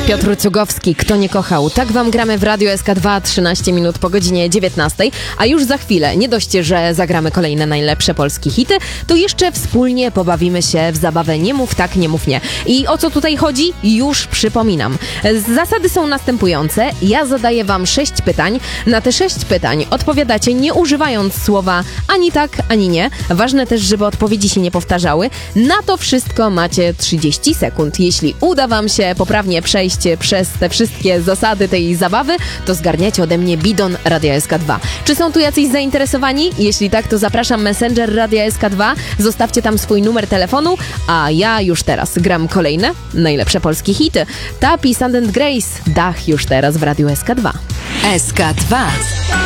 Piotr Cugowski, Kto nie kochał. Tak wam gramy w Radiu SK2 13 minut po godzinie 19. A już za chwilę, nie dość, że zagramy kolejne najlepsze polskie hity, to jeszcze wspólnie pobawimy się w zabawę Nie mów tak, nie mów nie. I o co tutaj chodzi? Już przypominam. Zasady są następujące. Ja zadaję wam 6 pytań. Na te 6 pytań odpowiadacie nie używając słowa ani tak, ani nie. Ważne też, żeby odpowiedzi się nie powtarzały. Na to wszystko macie 30 sekund. Jeśli uda wam się poprawnie przejść przez te wszystkie zasady tej zabawy, to zgarniacie ode mnie bidon Radia SK2. Czy są tu jacyś zainteresowani? Jeśli tak, to zapraszam Messenger Radia SK2. Zostawcie tam swój numer telefonu, a ja już teraz gram kolejne najlepsze polskie hity. Tapi, Sand & Grace, Dach już teraz w Radiu SK2. SK2.